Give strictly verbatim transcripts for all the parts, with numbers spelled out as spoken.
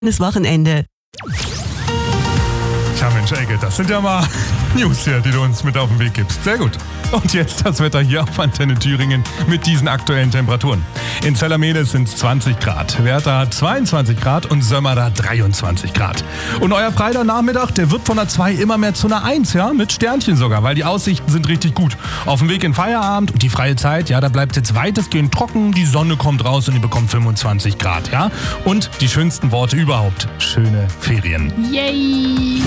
Das Wochenende. Tja Mensch, Elke, das sind ja mal News hier, die du uns mit auf den Weg gibst. Sehr gut. Und jetzt das Wetter hier auf Antenne Thüringen mit diesen aktuellen Temperaturen. In Zellermedes sind es zwanzig Grad, Werther hat zweiundzwanzig Grad und Sömmerda dreiundzwanzig Grad. Und euer Freitagnachmittag, der wird von einer zwei immer mehr zu einer eins, ja, mit Sternchen sogar, weil die Aussichten sind richtig gut. Auf dem Weg in Feierabend und die freie Zeit, ja, da bleibt jetzt weitestgehend trocken, die Sonne kommt raus und ihr bekommt fünfundzwanzig Grad, ja. Und die schönsten Worte überhaupt, schöne Ferien. Yay!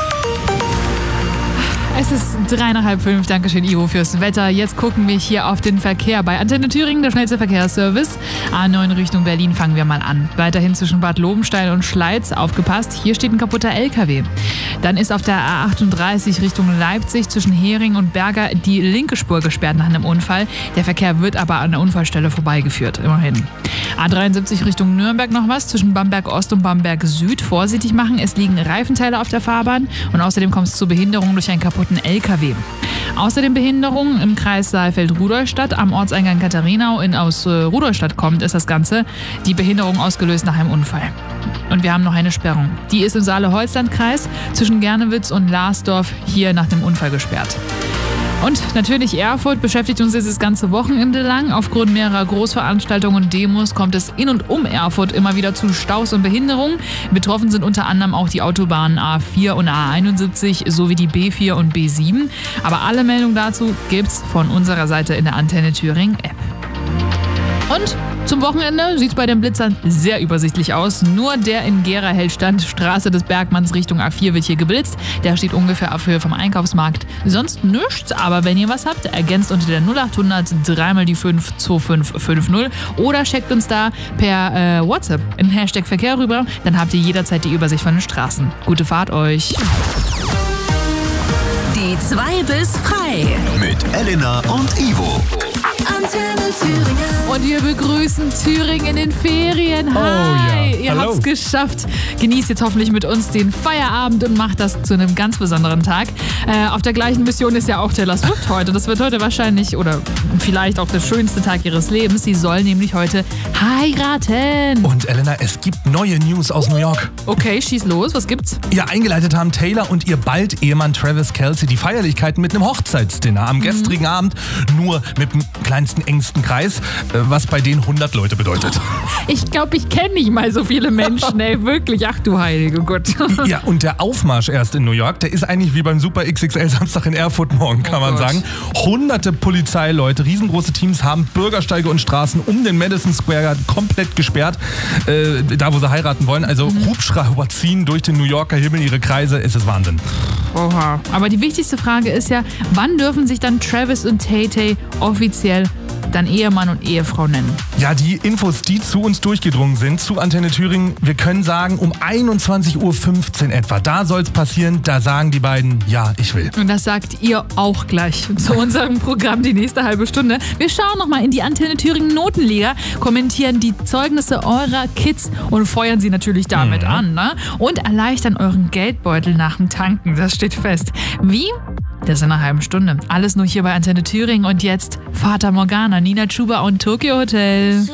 Es ist drei nach halb fünf. Dankeschön, Ivo, fürs Wetter. Jetzt gucken wir hier auf den Verkehr. Bei Antenne Thüringen, der schnellste Verkehrsservice. A neun Richtung Berlin fangen wir mal an. Weiterhin zwischen Bad Lobenstein und Schleiz. Aufgepasst, hier steht ein kaputter L K W. Dann ist auf der A achtunddreißig Richtung Leipzig zwischen Hering und Berger die linke Spur gesperrt nach einem Unfall. Der Verkehr wird aber an der Unfallstelle vorbeigeführt, immerhin. A dreiundsiebzig Richtung Nürnberg noch was. Zwischen Bamberg Ost und Bamberg Süd vorsichtig machen. Es liegen Reifenteile auf der Fahrbahn und außerdem kommt es zu Behinderungen durch einen kaputten L K W. Außerdem Behinderungen im Kreis Saalfeld-Rudolstadt. Am Ortseingang Katharinau in aus äh, Rudolstadt kommt, ist das Ganze. Die Behinderung ausgelöst nach einem Unfall. Und wir haben noch eine Sperrung. Die ist im Saale-Holstein-Kreis zwischen Gernewitz und Larsdorf hier nach dem Unfall gesperrt. Und natürlich Erfurt beschäftigt uns jetzt das ganze Wochenende lang. Aufgrund mehrerer Großveranstaltungen und Demos kommt es in und um Erfurt immer wieder zu Staus und Behinderungen. Betroffen sind unter anderem auch die Autobahnen A vier und A einundsiebzig sowie die B vier und B sieben. Aber alle Meldungen dazu gibt's von unserer Seite in der Antenne Thüringen App. Und zum Wochenende sieht es bei den Blitzern sehr übersichtlich aus. Nur der in Gera-Hellstand, Straße des Bergmanns Richtung A vier wird hier geblitzt. Der steht ungefähr auf Höhe vom Einkaufsmarkt. Sonst nichts, aber wenn ihr was habt, ergänzt unter der null achthundert dreimal die fünf zwei fünf fünf null oder checkt uns da per äh, WhatsApp in Hashtag Verkehr rüber. Dann habt ihr jederzeit die Übersicht von den Straßen. Gute Fahrt euch! Die zwei bis frei. Mit Elena und Ivo. Antenne Thüringen. Und wir begrüßen Thüringen in den Ferien. Hi, Oh ja, ihr hallo. habt's geschafft. Genießt jetzt hoffentlich mit uns den Feierabend und macht das zu einem ganz besonderen Tag. Äh, auf der gleichen Mission ist ja auch Taylor Swift heute. Das wird heute wahrscheinlich oder vielleicht auch der schönste Tag ihres Lebens. Sie soll nämlich heute heiraten. Und Elena, es gibt neue News aus New York. Okay, schieß los. Was gibt's? Ja, eingeleitet haben Taylor und ihr bald Ehemann Travis Kelce die Feierlichkeiten mit einem Hochzeitsdinner am gestrigen Abend, nur mit dem kleinsten, engsten Kreis, äh, was bei denen hundert Leute bedeutet. Ich glaube, ich kenne nicht mal so viele Menschen, ey, wirklich. Ach du heilige Gott. Ja, und der Aufmarsch erst in New York, der ist eigentlich wie beim Super X X L Samstag in Erfurt morgen, kann Oh man Gott. sagen. Hunderte Polizeileute, riesengroße Teams haben Bürgersteige und Straßen um den Madison Square Garden komplett gesperrt, äh, da wo sie heiraten wollen. Also Mhm. Hubschrauber ziehen durch den New Yorker Himmel ihre Kreise, es ist Wahnsinn. Oha. Aber die wichtigste Frage ist ja, wann dürfen sich dann Travis und Tay-Tay offiziell dann Ehemann und Ehefrau nennen? Ja, die Infos, die zu uns durchgedrungen sind, zu Antenne Thüringen, wir können sagen, um einundzwanzig Uhr fünfzehn etwa, da soll's passieren, da sagen die beiden, ja, ich will. Und das sagt ihr auch gleich zu unserem Programm die nächste halbe Stunde. Wir schauen nochmal in die Antenne Thüringen Notenliga, kommentieren die Zeugnisse eurer Kids und feuern sie natürlich damit Mhm. an, ne? Und erleichtern euren Geldbeutel nach dem Tanken, das steht fest. Wie? Das in einer halben Stunde. Alles nur hier bei Antenne Thüringen und jetzt Fata Morgana, Nina Chuba und Tokyo Hotel.